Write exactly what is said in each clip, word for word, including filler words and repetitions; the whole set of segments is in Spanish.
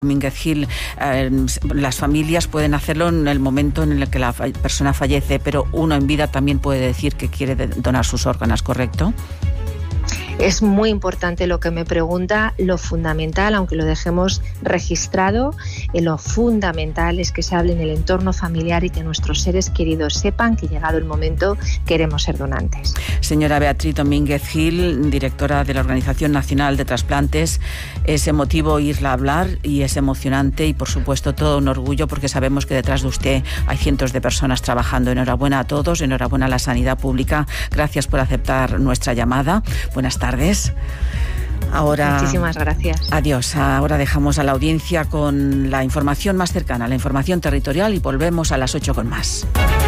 Domínguez Gil, eh, las familias pueden hacerlo en el momento en el que la persona fallece, pero uno en vida también puede decir que quiere donar sus órganos, ¿correcto? Es muy importante lo que me pregunta. Lo fundamental, aunque lo dejemos registrado, eh, lo fundamental es que se hable en el entorno familiar y que nuestros seres queridos sepan que, llegado el momento, queremos ser donantes. Señora Beatriz Domínguez Gil, directora de la Organización Nacional de Trasplantes, es emotivo oírla hablar y es emocionante y, por supuesto, todo un orgullo, porque sabemos que detrás de usted hay cientos de personas trabajando. Enhorabuena a todos, enhorabuena a la sanidad pública. Gracias por aceptar nuestra llamada. Buenas tardes. Ahora, muchísimas gracias. Adiós. Ahora dejamos a la audiencia con la información más cercana, la información territorial, y volvemos a las ocho con más.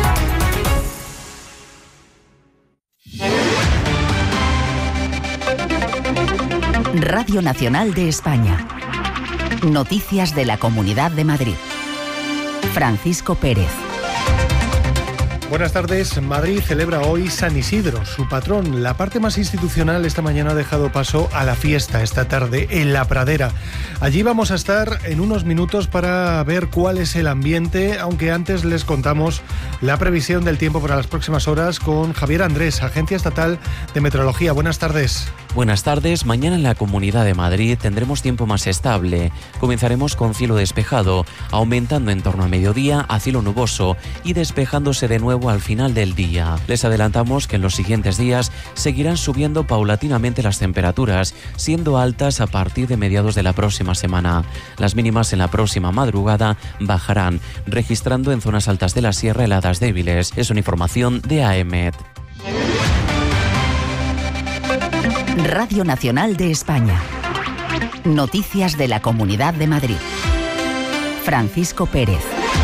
Radio Nacional de España. Noticias de la Comunidad de Madrid. Francisco Pérez. Buenas tardes. Madrid celebra hoy San Isidro, su patrón. La parte más institucional esta mañana ha dejado paso a la fiesta esta tarde en La Pradera. Allí vamos a estar en unos minutos para ver cuál es el ambiente, aunque antes les contamos la previsión del tiempo para las próximas horas con Javier Andrés, Agencia Estatal de Meteorología. Buenas tardes. Buenas tardes. Mañana en la Comunidad de Madrid tendremos tiempo más estable. Comenzaremos con cielo despejado, aumentando en torno a mediodía a cielo nuboso y despejándose de nuevo al final del día. Les adelantamos que en los siguientes días seguirán subiendo paulatinamente las temperaturas, siendo altas a partir de mediados de la próxima semana. Las mínimas en la próxima madrugada bajarán, registrando en zonas altas de la sierra heladas débiles. Es una información de A E M E T. Radio Nacional de España. Noticias de la Comunidad de Madrid. Francisco Pérez.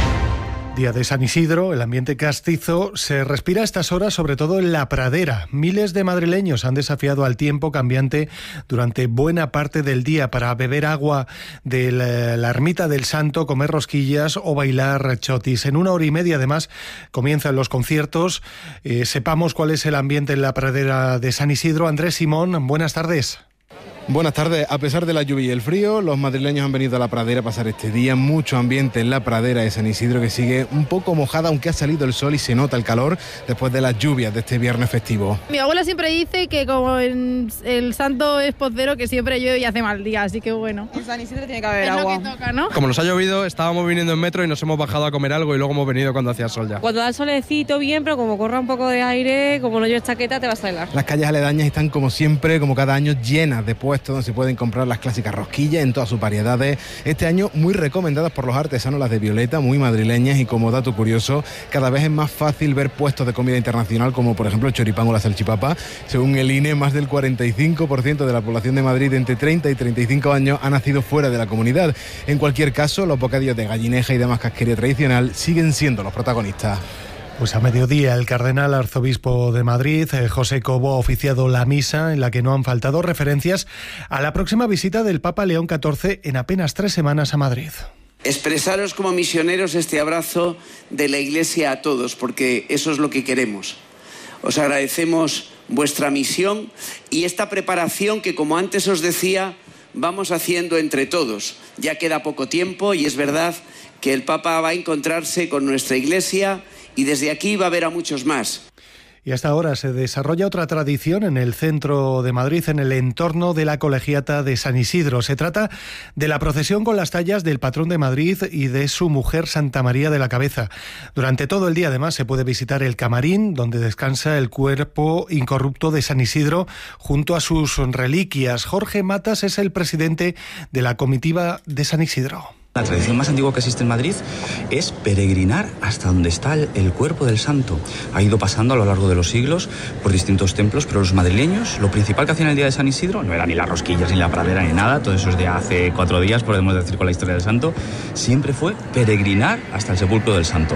Día de San Isidro, el ambiente castizo se respira a estas horas, sobre todo en La Pradera. Miles de madrileños han desafiado al tiempo cambiante durante buena parte del día para beber agua de la, la ermita del Santo, comer rosquillas o bailar chotis. En una hora y media, además, comienzan los conciertos. Eh, sepamos cuál es el ambiente en La Pradera de San Isidro. Andrés Simón, buenas tardes. Buenas tardes. A pesar de la lluvia y el frío, los madrileños han venido a La Pradera a pasar este día. Mucho ambiente en La Pradera de San Isidro, que sigue un poco mojada, aunque ha salido el sol y se nota el calor después de las lluvias de este viernes festivo. Mi abuela siempre dice que como el, el santo es postero, que siempre llueve y hace mal día, así que bueno. En San Isidro tiene que haber es agua. Lo que toca, ¿no? Como nos ha llovido, estábamos viniendo en metro y nos hemos bajado a comer algo y luego hemos venido cuando hacía sol ya. Cuando da el solecito bien, pero como corra un poco de aire, como no lleves chaqueta, te vas a helar. Las calles aledañas están, como siempre, como cada año, llenas de puestos donde se pueden comprar las clásicas rosquillas en todas sus variedades. Este año muy recomendadas por los artesanos, las de Violeta, muy madrileñas, y como dato curioso, cada vez es más fácil ver puestos de comida internacional, como por ejemplo el choripán o la salchipapa. Según el I N E, más del cuarenta y cinco por ciento de la población de Madrid entre treinta y treinta y cinco años ha nacido fuera de la comunidad. En cualquier caso, los bocadillos de gallineja y demás casquería tradicional siguen siendo los protagonistas. Pues a mediodía el cardenal arzobispo de Madrid, eh, José Cobo, ha oficiado la misa en la que no han faltado referencias a la próxima visita del Papa León catorce en apenas tres semanas a Madrid. Expresaros como misioneros este abrazo de la Iglesia a todos, porque eso es lo que queremos. Os agradecemos vuestra misión y esta preparación que, como antes os decía, vamos haciendo entre todos. Ya queda poco tiempo y es verdad que el Papa va a encontrarse con nuestra Iglesia y desde aquí va a ver a muchos más. Y hasta ahora se desarrolla otra tradición en el centro de Madrid, en el entorno de la Colegiata de San Isidro. Se trata de la procesión con las tallas del patrón de Madrid y de su mujer Santa María de la Cabeza. Durante todo el día, además, se puede visitar el camarín donde descansa el cuerpo incorrupto de San Isidro junto a sus reliquias. Jorge Matas es el presidente de la comitiva de San Isidro. La tradición más antigua que existe en Madrid es peregrinar hasta donde está el, el cuerpo del santo. Ha ido pasando a lo largo de los siglos por distintos templos, pero los madrileños, lo principal que hacían el día de San Isidro no era ni las rosquillas, ni la pradera, ni nada, todo eso es de hace cuatro días, podemos decir, con la historia del santo, siempre fue peregrinar hasta el sepulcro del santo.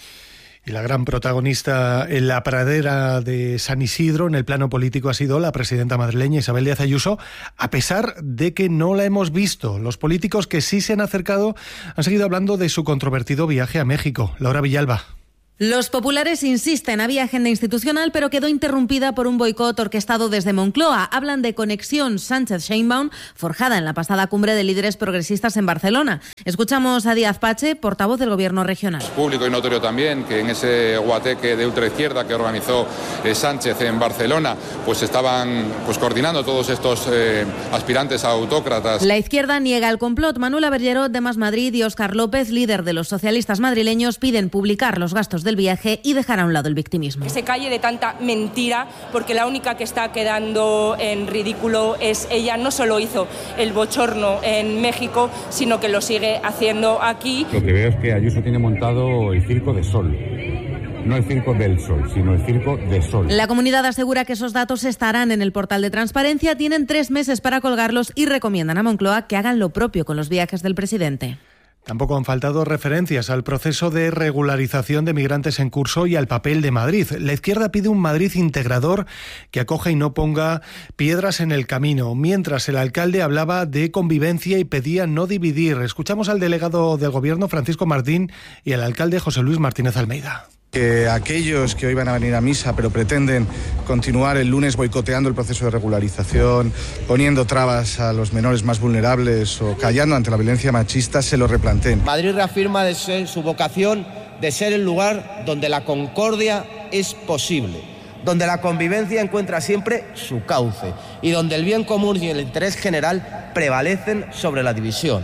Y la gran protagonista en la pradera de San Isidro, en el plano político, ha sido la presidenta madrileña Isabel Díaz Ayuso, a pesar de que no la hemos visto. Los políticos que sí se han acercado han seguido hablando de su controvertido viaje a México. Laura Villalba. Los populares insisten, había agenda institucional, pero quedó interrumpida por un boicot orquestado desde Moncloa. Hablan de conexión Sánchez-Sheinbaum, forjada en la pasada cumbre de líderes progresistas en Barcelona. Escuchamos a Díaz Pache, portavoz del Gobierno regional. Es público y notorio también que en ese guateque de ultraizquierda que organizó eh, Sánchez en Barcelona, pues estaban pues coordinando todos estos eh, aspirantes a autócratas. La izquierda niega el complot. Manuela Bergerot de Más Madrid y Óscar López, líder de los socialistas madrileños, piden publicar los gastos del viaje y dejar a un lado el victimismo. Que se calle de tanta mentira, porque la única que está quedando en ridículo es ella. No solo hizo el bochorno en México, sino que lo sigue haciendo aquí. Lo que veo es que Ayuso tiene montado el circo de Sol. No el circo del Sol, sino el circo de Sol. La comunidad asegura que esos datos estarán en el portal de transparencia, tienen tres meses para colgarlos y recomiendan a Moncloa que hagan lo propio con los viajes del presidente. Tampoco han faltado referencias al proceso de regularización de migrantes en curso y al papel de Madrid. La izquierda pide un Madrid integrador que acoja y no ponga piedras en el camino, mientras el alcalde hablaba de convivencia y pedía no dividir. Escuchamos al delegado del Gobierno, Francisco Martín, y al alcalde José Luis Martínez Almeida. Que aquellos que hoy van a venir a misa pero pretenden continuar el lunes boicoteando el proceso de regularización, poniendo trabas a los menores más vulnerables o callando ante la violencia machista, se lo replanteen. Madrid reafirma de ser, su vocación de ser el lugar donde la concordia es posible, donde la convivencia encuentra siempre su cauce y donde el bien común y el interés general prevalecen sobre la división.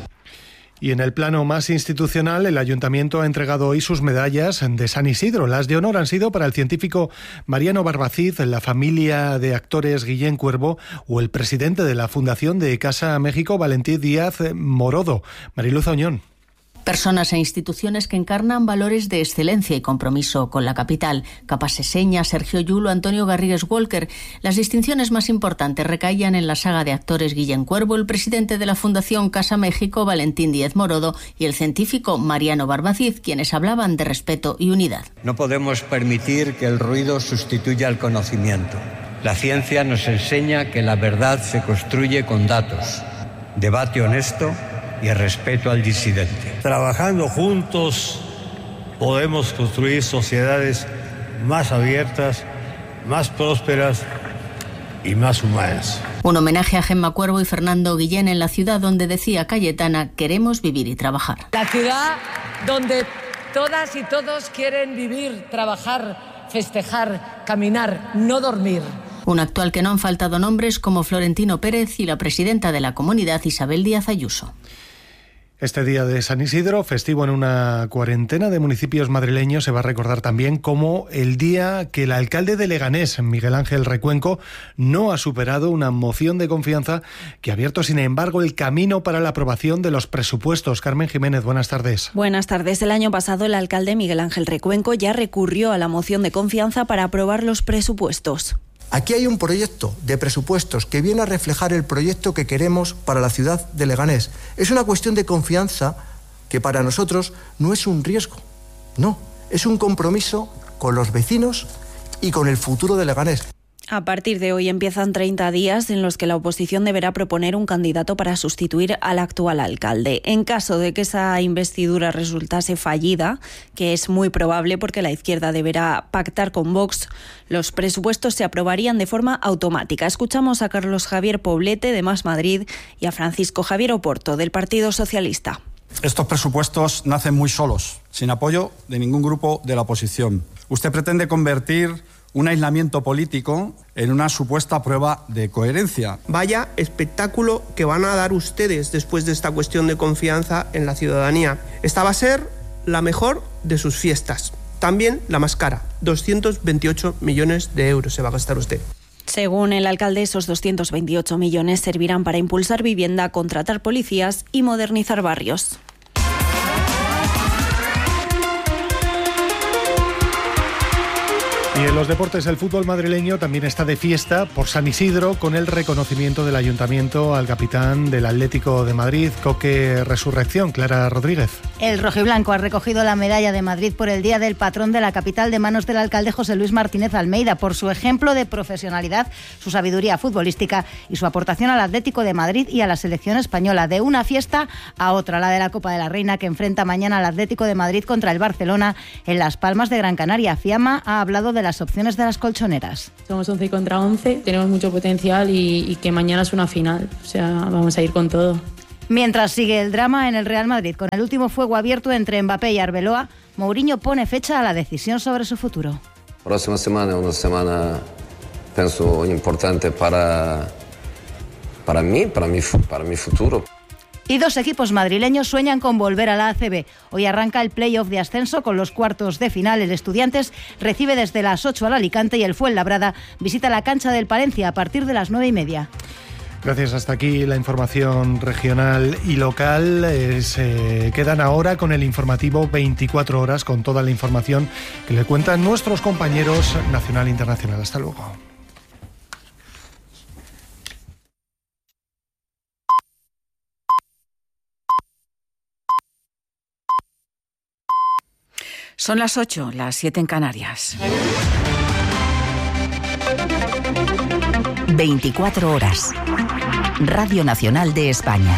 Y en el plano más institucional, el Ayuntamiento ha entregado hoy sus medallas de San Isidro. Las de honor han sido para el científico Mariano Barbacid, la familia de actores Guillén Cuervo o el presidente de la Fundación de Casa México, Valentín Díaz Morodo. Mariluz Oñón. Personas e instituciones que encarnan valores de excelencia y compromiso con la capital. Capaseseña, Sergio Yulo, Antonio Garrigues Walker. Las distinciones más importantes recaían en la saga de actores Guillén Cuervo, el presidente de la Fundación Casa México, Valentín Díaz Morodo, y el científico Mariano Barbacid, quienes hablaban de respeto y unidad. No podemos permitir que el ruido sustituya al conocimiento. La ciencia nos enseña que la verdad se construye con datos, debate honesto y el respeto al disidente. Trabajando juntos podemos construir sociedades más abiertas, más prósperas y más humanas. Un homenaje a Gemma Cuervo y Fernando Guillén en la ciudad donde decía Cayetana: queremos vivir y trabajar. La ciudad donde todas y todos quieren vivir, trabajar, festejar, caminar, no dormir. Un acto al que no han faltado nombres como Florentino Pérez y la presidenta de la comunidad, Isabel Díaz Ayuso. Este día de San Isidro, festivo en una cuarentena de municipios madrileños, se va a recordar también como el día que el alcalde de Leganés, Miguel Ángel Recuenco, no ha superado una moción de confianza que ha abierto, sin embargo, el camino para la aprobación de los presupuestos. Carmen Jiménez, buenas tardes. Buenas tardes. El año pasado el alcalde Miguel Ángel Recuenco ya recurrió a la moción de confianza para aprobar los presupuestos. Aquí hay un proyecto de presupuestos que viene a reflejar el proyecto que queremos para la ciudad de Leganés. Es una cuestión de confianza que para nosotros no es un riesgo, no, es un compromiso con los vecinos y con el futuro de Leganés. A partir de hoy empiezan treinta días en los que la oposición deberá proponer un candidato para sustituir al actual alcalde. En caso de que esa investidura resultase fallida, que es muy probable porque la izquierda deberá pactar con Vox, los presupuestos se aprobarían de forma automática. Escuchamos a Carlos Javier Poblete de Más Madrid y a Francisco Javier Oporto del Partido Socialista. Estos presupuestos nacen muy solos, sin apoyo de ningún grupo de la oposición. Usted pretende convertir un aislamiento político en una supuesta prueba de coherencia. Vaya espectáculo que van a dar ustedes después de esta cuestión de confianza en la ciudadanía. Esta va a ser la mejor de sus fiestas. También la más cara, doscientos veintiocho millones de euros se va a gastar usted. Según el alcalde, esos doscientos veintiocho millones servirán para impulsar vivienda, contratar policías y modernizar barrios. Y en los deportes, el fútbol madrileño también está de fiesta por San Isidro, con el reconocimiento del Ayuntamiento al capitán del Atlético de Madrid, Coque Resurrección. Clara Rodríguez. El rojiblanco ha recogido la medalla de Madrid por el Día del Patrón de la capital de manos del alcalde José Luis Martínez Almeida, por su ejemplo de profesionalidad, su sabiduría futbolística y su aportación al Atlético de Madrid y a la selección española. De una fiesta a otra, la de la Copa de la Reina, que enfrenta mañana al Atlético de Madrid contra el Barcelona en Las Palmas de Gran Canaria. Fiamma ha hablado de las opciones de las colchoneras. Somos once contra once, tenemos mucho potencial y, y que mañana es una final, o sea, vamos a ir con todo. Mientras sigue el drama en el Real Madrid, con el último fuego abierto entre Mbappé y Arbeloa, Mourinho pone fecha a la decisión sobre su futuro. Próxima semana es una semana, pienso, importante para, para mí, para mi, para mi futuro. Y dos equipos madrileños sueñan con volver a la A C B. Hoy arranca el play-off de ascenso con los cuartos de final. El Estudiantes recibe desde las ocho al Alicante y el Fuenlabrada visita la cancha del Palencia a partir de las nueve y media. Gracias, hasta aquí la información regional y local. Eh, se quedan ahora con el informativo veinticuatro horas, con toda la información que le cuentan nuestros compañeros nacional e internacional. Hasta luego. Son las ocho, las siete en Canarias. veinticuatro horas. Radio Nacional de España.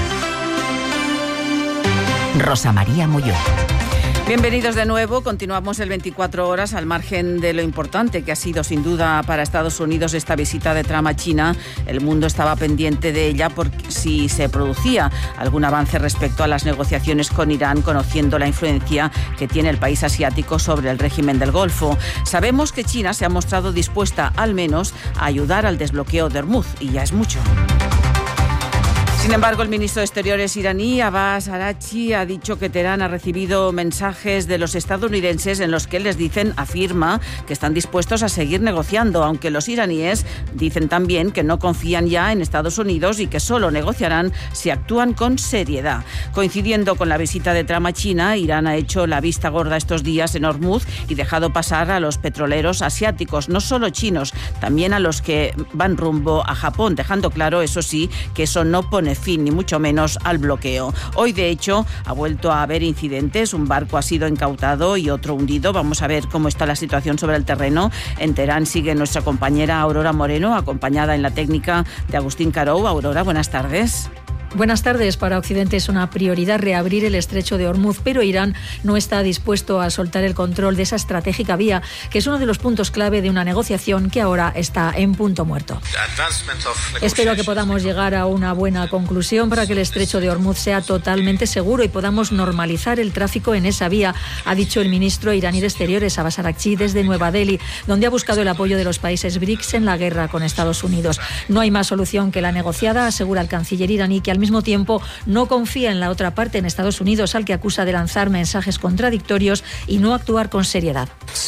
Rosa María Molló. Bienvenidos de nuevo. Continuamos el veinticuatro horas al margen de lo importante que ha sido sin duda para Estados Unidos esta visita de Trump a China. El mundo estaba pendiente de ella por si se producía algún avance respecto a las negociaciones con Irán, conociendo la influencia que tiene el país asiático sobre el régimen del Golfo. Sabemos que China se ha mostrado dispuesta al menos a ayudar al desbloqueo de Hormuz, y ya es mucho. Sin embargo, el ministro de Exteriores iraní, Abbas Araghchi, ha dicho que Teherán ha recibido mensajes de los estadounidenses en los que les dicen, afirma, que están dispuestos a seguir negociando, aunque los iraníes dicen también que no confían ya en Estados Unidos y que solo negociarán si actúan con seriedad. Coincidiendo con la visita de Trump a China, Irán ha hecho la vista gorda estos días en Hormuz y dejado pasar a los petroleros asiáticos, no solo chinos, también a los que van rumbo a Japón, dejando claro, eso sí, que eso no pone fin, ni mucho menos, al bloqueo. Hoy, de hecho, ha vuelto a haber incidentes. Un barco ha sido incautado y otro hundido. Vamos a ver cómo está la situación sobre el terreno. En Teherán sigue nuestra compañera Aurora Moreno, acompañada en la técnica de Agustín Carou. Aurora, buenas tardes. Buenas tardes. Para Occidente es una prioridad reabrir el estrecho de Hormuz, pero Irán no está dispuesto a soltar el control de esa estratégica vía, que es uno de los puntos clave de una negociación que ahora está en punto muerto. Espero que podamos llegar a una buena conclusión para que el estrecho de Hormuz sea totalmente seguro y podamos normalizar el tráfico en esa vía, ha dicho el ministro iraní de Exteriores, Abbas Araghchi, desde Nueva Delhi, donde ha buscado el apoyo de los países BRICS en la guerra con Estados Unidos. No hay más solución que la negociada, asegura el canciller iraní, que al mismo tiempo no confía en la otra parte, en Estados Unidos, al que acusa de lanzar mensajes contradictorios y no actuar con seriedad.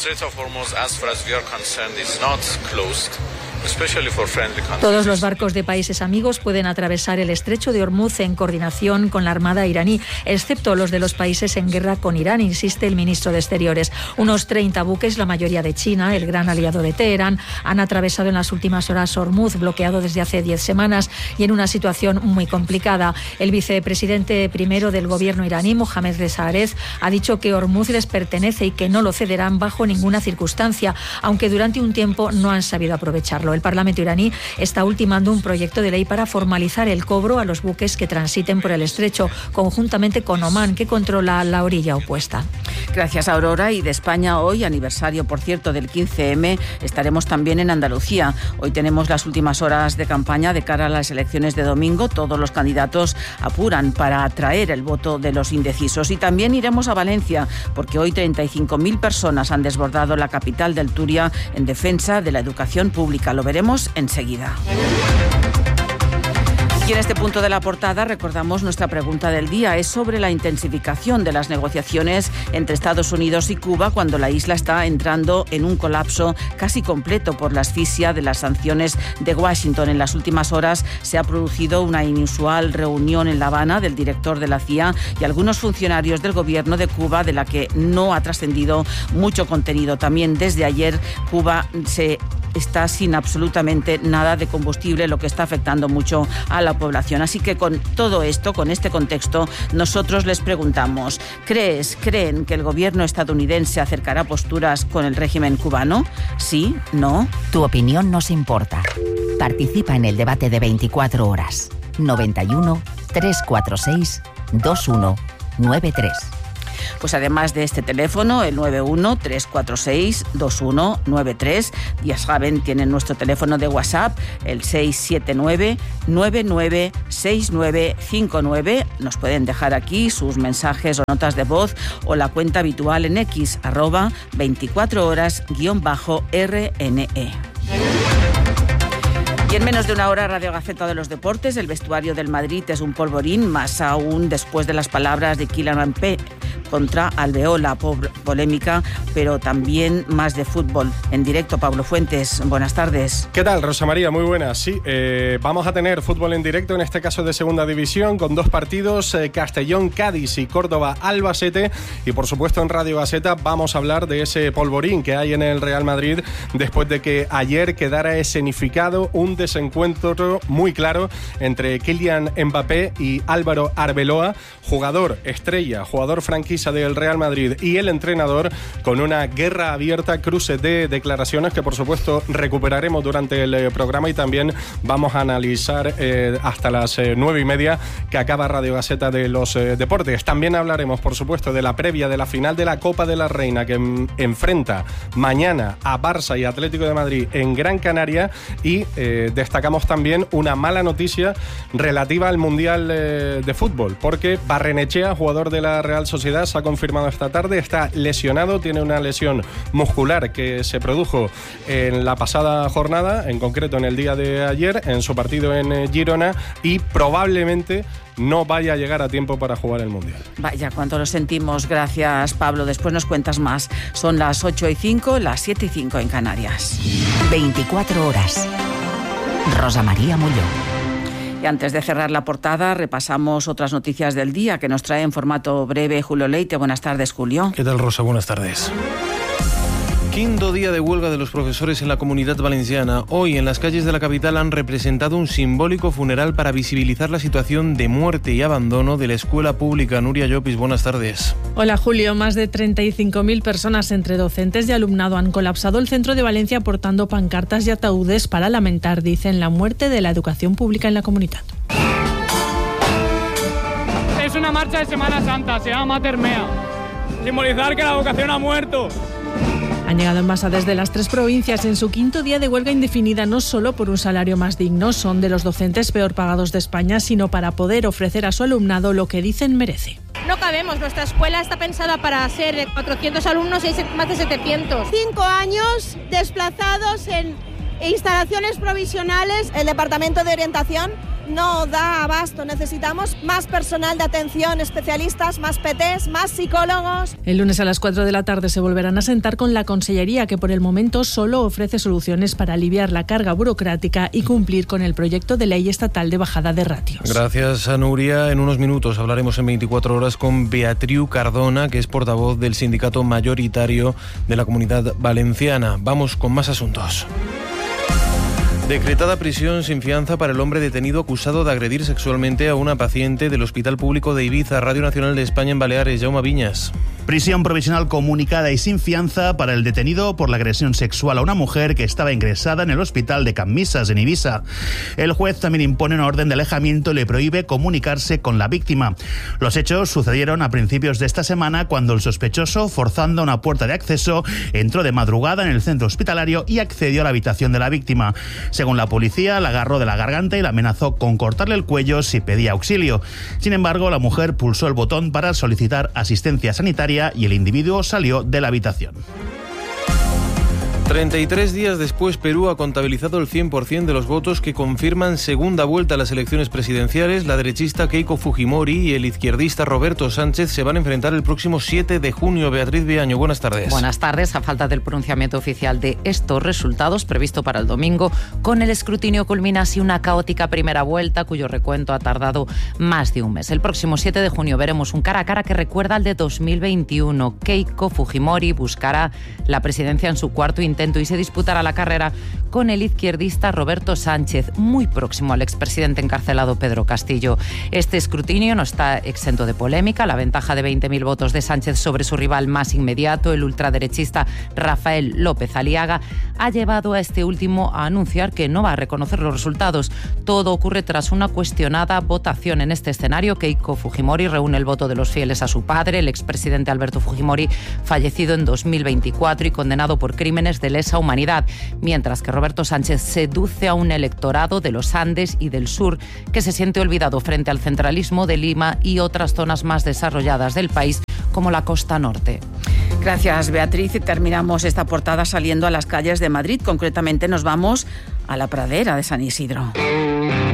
Todos los barcos de países amigos pueden atravesar el estrecho de Hormuz en coordinación con la Armada iraní, excepto los de los países en guerra con Irán, insiste el ministro de Exteriores. Unos treinta buques, la mayoría de China, el gran aliado de Teherán, han atravesado en las últimas horas Hormuz, bloqueado desde hace diez semanas y en una situación muy complicada. El vicepresidente primero del gobierno iraní, Mohammad Reza Arez, ha dicho que Hormuz les pertenece y que no lo cederán bajo ninguna circunstancia, aunque durante un tiempo no han sabido aprovecharlo. El Parlamento iraní está ultimando un proyecto de ley para formalizar el cobro a los buques que transiten por el estrecho, conjuntamente con Omán, que controla la orilla opuesta. Gracias, Aurora. Y de España hoy, aniversario, por cierto, del quince eme, estaremos también en Andalucía. Hoy tenemos las últimas horas de campaña de cara a las elecciones de domingo. Todos los candidatos apuran para atraer el voto de los indecisos. Y también iremos a Valencia, porque hoy treinta y cinco mil personas han desbordado la capital del Turia en defensa de la educación pública. Lo veremos enseguida. Y en este punto de la portada recordamos nuestra pregunta del día. Es sobre la intensificación de las negociaciones entre Estados Unidos y Cuba cuando la isla está entrando en un colapso casi completo por la asfixia de las sanciones de Washington. En las últimas horas se ha producido una inusual reunión en La Habana del director de la C I A y algunos funcionarios del gobierno de Cuba, de la que no ha trascendido mucho contenido. También desde ayer Cuba se está sin absolutamente nada de combustible, lo que está afectando mucho a la población. Así que con todo esto, con este contexto, nosotros les preguntamos, ¿crees, creen que el gobierno estadounidense acercará posturas con el régimen cubano? ¿Sí? ¿No? Tu opinión nos importa. Participa en el debate de veinticuatro horas. noventa y uno, trescientos cuarenta y seis, veintiuno noventa y tres. Pues además de este teléfono, el nueve uno, tres cuatro seis, dos uno nueve tres, ya saben, tienen nuestro teléfono de WhatsApp, el seis siete nueve, nueve nueve seis nueve cinco nueve. Nos pueden dejar aquí sus mensajes o notas de voz o la cuenta habitual en X, arroba veinticuatro horas guión bajo R N E. Y en menos de una hora, Radio Gaceta de los Deportes. El vestuario del Madrid es un polvorín, más aún después de las palabras de Kylian Mbappé contra Alveola. Polémica, pero también más de fútbol. En directo, Pablo Fuentes, buenas tardes. ¿Qué tal, Rosa María? Muy buenas. Sí, eh, vamos a tener fútbol en directo, en este caso de segunda división, con dos partidos, eh, Castellón, Cádiz y Córdoba, Albacete. Y por supuesto en Radio Gaceta vamos a hablar de ese polvorín que hay en el Real Madrid después de que ayer quedara escenificado un desencuentro muy claro entre Kylian Mbappé y Álvaro Arbeloa, jugador estrella, jugador franquicia del Real Madrid, y el entrenador, con una guerra abierta, cruce de declaraciones que por supuesto recuperaremos durante el eh, programa, y también vamos a analizar eh, hasta las eh, nueve y media que acaba Radio Gaceta de los eh, Deportes. También hablaremos por supuesto de la previa de la final de la Copa de la Reina que en, enfrenta mañana a Barça y Atlético de Madrid en Gran Canaria, y eh, destacamos también una mala noticia relativa al Mundial eh, de Fútbol, porque Barrenechea, jugador de la Real Sociedad, se ha confirmado esta tarde, está lesionado, tiene una lesión muscular que se produjo en la pasada jornada, en concreto en el día de ayer, en su partido en Girona, y probablemente no vaya a llegar a tiempo para jugar el Mundial. Vaya, cuánto lo sentimos. Gracias, Pablo. Después nos cuentas más. Son las ocho y cinco, las siete y cinco en Canarias. veinticuatro horas. Rosa María Molló. Y antes de cerrar la portada, repasamos otras noticias del día que nos trae en formato breve Julio Leite. Buenas tardes, Julio. ¿Qué tal, Rosa? Buenas tardes. Quinto día de huelga de los profesores en la Comunidad Valenciana. Hoy en las calles de la capital han representado un simbólico funeral para visibilizar la situación de muerte y abandono de la escuela pública. Nuria Llopis, buenas tardes. Hola, Julio. Más de treinta y cinco mil personas entre docentes y alumnado han colapsado el centro de Valencia portando pancartas y ataúdes para lamentar, dicen, la muerte de la educación pública en la comunidad. Es una marcha de Semana Santa, se llama Mater Mea. Simbolizar que la educación ha muerto. Han llegado en masa desde las tres provincias en su quinto día de huelga indefinida, no solo por un salario más digno, son de los docentes peor pagados de España, sino para poder ofrecer a su alumnado lo que dicen merece. No cabemos, nuestra escuela está pensada para ser de cuatrocientos alumnos y hay más de setecientos. Cinco años desplazados en instalaciones provisionales. El Departamento de Orientación no da abasto, necesitamos más personal de atención, especialistas, más P Ts, más psicólogos. El lunes a las cuatro de la tarde se volverán a sentar con la Consellería, que por el momento solo ofrece soluciones para aliviar la carga burocrática y cumplir con el proyecto de ley estatal de bajada de ratios. Gracias a Nuria. En unos minutos hablaremos en veinticuatro horas con Beatriu Cardona, que es portavoz del sindicato mayoritario de la Comunidad Valenciana. Vamos con más asuntos. Decretada prisión sin fianza para el hombre detenido acusado de agredir sexualmente a una paciente del Hospital Público de Ibiza. Radio Nacional de España en Baleares. Jaume Viñas. Prisión provisional comunicada y sin fianza para el detenido por la agresión sexual a una mujer que estaba ingresada en el hospital de Camisas en Ibiza. El juez también impone una orden de alejamiento y le prohíbe comunicarse con la víctima. Los hechos sucedieron a principios de esta semana, cuando el sospechoso, forzando una puerta de acceso, entró de madrugada en el centro hospitalario y accedió a la habitación de la víctima. Según la policía, la agarró de la garganta y la amenazó con cortarle el cuello si pedía auxilio. Sin embargo, la mujer pulsó el botón para solicitar asistencia sanitaria y el individuo salió de la habitación. treinta y tres días después, Perú ha contabilizado el cien por ciento de los votos que confirman segunda vuelta a las elecciones presidenciales. La derechista Keiko Fujimori y el izquierdista Roberto Sánchez se van a enfrentar el próximo siete de junio. Beatriz Viaño, buenas tardes. Buenas tardes. A falta del pronunciamiento oficial de estos resultados, previsto para el domingo, con el escrutinio culmina así una caótica primera vuelta, cuyo recuento ha tardado más de un mes. El próximo siete de junio veremos un cara a cara que recuerda al de dos mil veintiuno. Keiko Fujimori buscará la presidencia en su cuarto intento y se disputará la carrera con el izquierdista Roberto Sánchez, muy próximo al expresidente encarcelado Pedro Castillo. Este escrutinio no está exento de polémica. La ventaja de veinte mil votos de Sánchez sobre su rival más inmediato, el ultraderechista Rafael López Aliaga, ha llevado a este último a anunciar que no va a reconocer los resultados. Todo ocurre tras una cuestionada votación. En este escenario, Keiko Fujimori reúne el voto de los fieles a su padre, el expresidente Alberto Fujimori, fallecido en dos mil veinticuatro y condenado por crímenes de lesa humanidad, mientras que Roberto Sánchez seduce a un electorado de los Andes y del sur que se siente olvidado frente al centralismo de Lima y otras zonas más desarrolladas del país, como la costa norte. Gracias, Beatriz. Y terminamos esta portada saliendo a las calles de Madrid. Concretamente nos vamos a la pradera de San Isidro.